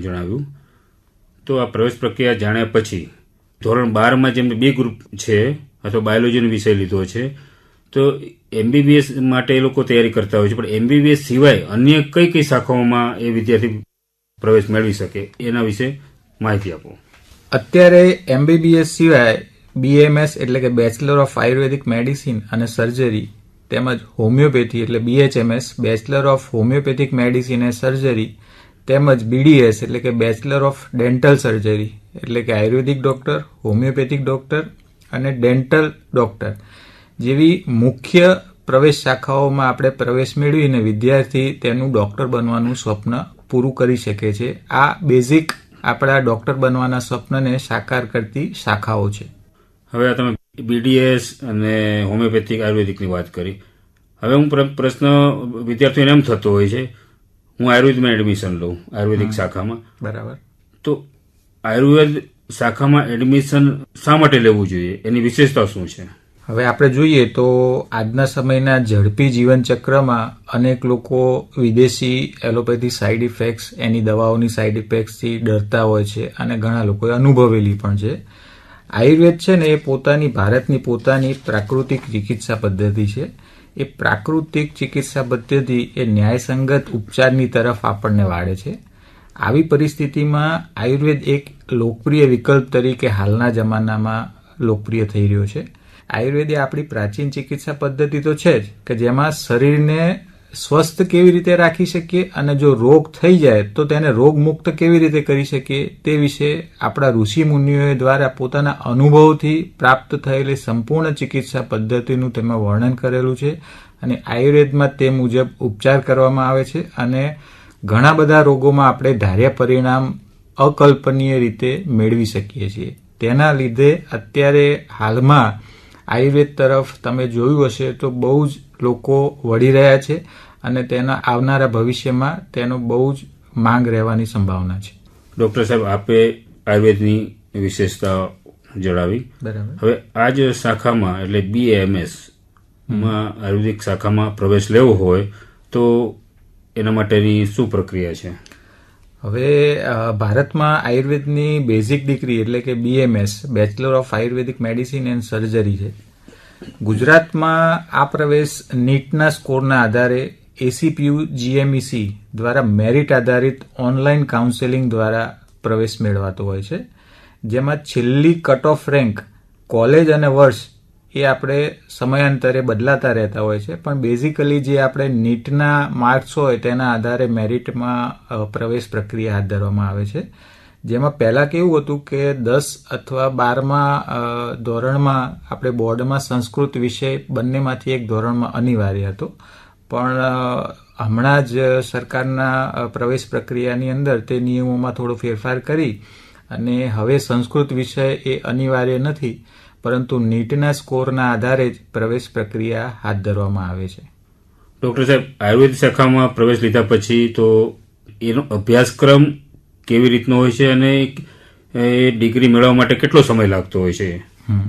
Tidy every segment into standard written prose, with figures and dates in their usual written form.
જણાવ્યું. તો આ પ્રવેશ પ્રક્રિયા જાણ્યા પછી ધોરણ 12માં જેમને બી ગ્રુપ છે અથવા બાયોલોજીનો વિષય લીધો છે તો MBBS માટે એ લોકો તૈયારી કરતા હોય છે, પણ MBBS સિવાય અન્ય કઈ કઈ શાખાઓમાં એ વિદ્યાર્થી પ્રવેશ મેળવી શકે એના વિશે માહિતી આપો. અત્યારે MBBS સિવાય BMS એટલે કે બેચલર ઓફ આયુર્વેદિક મેડિસિન અને સર્જરી તેમજ હોમિયોપેથી એટલે BHMS bachelor of homeopathic medicine અને સર્જરી તેમજ BDS એટલે કે બેચલર ઓફ ડેન્ટલ સર્જરી એટલે કે આયુર્વેદિક ડોક્ટર, હોમિયોપેથિક ડોક્ટર અને ડેન્ટલ ડોક્ટર જેવી મુખ્ય પ્રવેશ શાખાઓમાં આપણે પ્રવેશ મેળવીને વિદ્યાર્થી તેનું ડોક્ટર બનવાનું સ્વપ્ન પૂરું કરી શકે છે. આ બેઝિક આપણા ડોક્ટર બનવાના સ્વપ્નને સાકાર કરતી શાખાઓ છે. હવે તમે BDS અને હોમિયોપેથિક આયુર્વેદિકની વાત કરી. હવે હું પ્રશ્ન વિદ્યાર્થીઓને એમ થતો હોય છે, હું આયુર્વેદમાં એડમિશન લઉં આયુર્વેદિક શાખામાં, બરાબર, તો આયુર્વેદ શાખામાં એડમિશન શા માટે લેવું જોઈએ, એની વિશેષતા શું છે? હવે આપણે જોઈએ તો આજના સમયના ઝડપી જીવનચક્રમાં અનેક લોકો વિદેશી એલોપેથી સાઇડ ઇફેક્ટ્સ, એની દવાઓની સાઇડ ઇફેક્ટ્સથી ડરતા હોય છે અને ઘણા લોકોએ અનુભવેલી પણ છે. આયુર્વેદ છે ને એ ભારતની પોતાની પ્રાકૃતિક ચિકિત્સા પદ્ધતિ છે. એ પ્રાકૃતિક ચિકિત્સા પદ્ધતિ એ ન્યાયસંગત ઉપચારની તરફ આપણને વાળે છે. આવી પરિસ્થિતિમાં આયુર્વેદ એક લોકપ્રિય વિકલ્પ તરીકે હાલના જમાનામાં લોકપ્રિય થઈ રહ્યો છે. આયુર્વેદ એ આપણી પ્રાચીન ચિકિત્સા પદ્ધતિ તો છે જ કે જેમાં શરીરને સ્વસ્થ કેવી રીતે રાખી શકીએ અને જો રોગ થઈ જાય તો તેને રોગમુક્ત કેવી રીતે કરી શકીએ તે વિશે આપણા ઋષિ મુનિઓ દ્વારા પોતાના અનુભવથી પ્રાપ્ત થયેલી સંપૂર્ણ ચિકિત્સા પદ્ધતિનું તેમાં વર્ણન કરેલું છે અને આયુર્વેદમાં તે મુજબ ઉપચાર કરવામાં આવે છે અને ઘણા બધા રોગોમાં આપણે ધાર્યા પરિણામ અકલ્પનીય રીતે મેળવી શકીએ છીએ. તેના લીધે અત્યારે હાલમાં આયુર્વેદ તરફ તમે જોયું હશે તો બહુ જ લોકો વળી રહ્યા છે અને તેના આવનારા ભવિષ્યમાં તેનો બહુ જ માંગ રહેવાની સંભાવના છે. ડોક્ટર સાહેબ, આપે આયુર્વેદની વિશેષતા જણાવી. બરાબર. હવે આ જ શાખામાં એટલે BAMS માં આયુર્વેદિક શાખામાં પ્રવેશ લેવો હોય તો એના માટેની શું પ્રક્રિયા છે? હવે ભારતમાં આયુર્વેદની બેઝિક ડિગ્રી એટલે કે BMS bachelor of Ayurvedic medicine and surgery છે. ગુજરાતમાં આ પ્રવેશ નીટના સ્કોરના આધારે ACPU GMEC દ્વારા મેરિટ આધારિત ઓનલાઈન કાઉન્સેલિંગ દ્વારા પ્રવેશ મેળવાતો હોય છે, જેમાં છેલ્લી કટ ઓફ રેન્ક કોલેજ અને વર્ષ એ આપણે સમયાંતરે બદલાતા રહેતા હોય છે, પણ બેઝિકલી જે આપણે નીટના માર્ક્સ હોય તેના આધારે મેરિટમાં પ્રવેશ પ્રક્રિયા હાથ ધરવામાં આવે છે. જેમાં પહેલાં કેવું હતું કે 10 અથવા 12મા ધોરણમાં આપણે બોર્ડમાં સંસ્કૃત વિષય બંનેમાંથી એક ધોરણમાં અનિવાર્ય હતો, પણ હમણાં જ સરકારના પ્રવેશ પ્રક્રિયાની અંદર તે નિયમોમાં થોડો ફેરફાર કરી અને હવે સંસ્કૃત વિષય એ અનિવાર્ય નથી, પરંતુ નીટના સ્કોરના આધારે જ પ્રવેશ પ્રક્રિયા હાથ ધરવામાં આવે છે. ડોક્ટર સાહેબ, આયુર્વેદ શાખામાં પ્રવેશ લીધા પછી તો એનો અભ્યાસક્રમ કેવી રીતનો હોય છે અને એ ડિગ્રી મેળવવા માટે કેટલો સમય લાગતો હોય છે?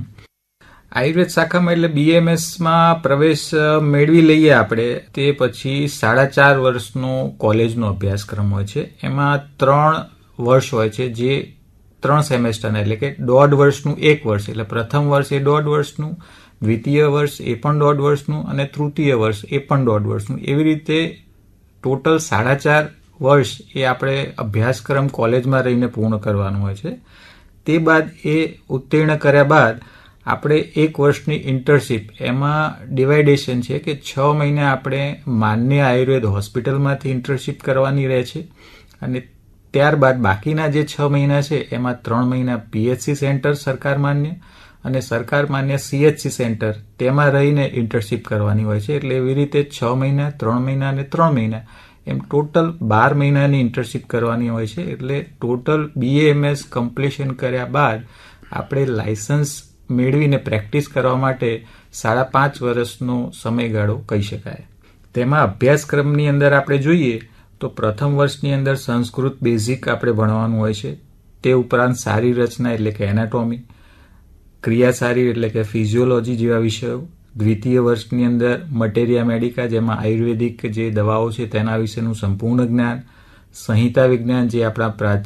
આયુર્વેદ શાખામાં એટલે BMSમાં પ્રવેશ મેળવી લઈએ આપણે તે પછી 4.5 વર્ષનો કોલેજનો અભ્યાસક્રમ હોય છે. એમાં 3 વર્ષ હોય છે, જે 3 સેમેસ્ટરના એટલે કે 1.5 વર્ષનું 1 વર્ષ, એટલે પ્રથમ વર્ષ એ 1.5 વર્ષનું, દ્વિતીય વર્ષ એ પણ 1.5 વર્ષનું અને તૃતીય વર્ષ એ પણ 1.5 વર્ષનું. એવી રીતે ટોટલ 4.5 વર્ષ એ આપણે અભ્યાસક્રમ કોલેજમાં રહીને પૂર્ણ કરવાનું હોય છે. તે બાદ એ ઉત્તીર્ણ કર્યા બાદ આપણે 1 વર્ષની ઇન્ટર્નશીપ, એમાં ડિવાઇડેશન છે કે 6 મહિના આપણે માન્ય આયુર્વેદ હોસ્પિટલમાંથી ઇન્ટર્નશીપ કરવાની રહે છે અને ત્યારબાદ બાકીના જે 6 મહિના છે એમાં 3 મહિના PHC સેન્ટર સરકાર માન્ય અને સરકાર માન્ય CHC સેન્ટર તેમાં રહીને ઇન્ટર્નશીપ કરવાની હોય છે. એટલે એવી રીતે 6 મહિના, 3 મહિના અને 3 મહિના એમ ટોટલ 12 મહિનાની ઇન્ટર્નશીપ કરવાની હોય છે. એટલે ટોટલ BAMS કમ્પ્લીશન કર્યા બાદ આપણે લાયસન્સ મેળવીને પ્રેક્ટિસ કરવા માટે 5.5 વર્ષનો સમયગાળો કહી શકાય. તેમાં અભ્યાસક્રમની અંદર આપણે જોઈએ તો પ્રથમ વર્ષની અંદર સંસ્કૃત બેઝિક આપણે ભણવાનું હોય છે. તે ઉપરાંત સારી રચના એટલે કે એનાટોમી, ક્રિયાશારીર એટલે કે ફિઝિયોલોજી જેવા વિષયો. દ્વિતીય વર્ષની અંદર મટેરિયા મેડિકા, જેમાં આયુર્વેદિક જે દવાઓ છે તેના વિશેનું સંપૂર્ણ જ્ઞાન, સંહિતા વિજ્ઞાન જે આપણા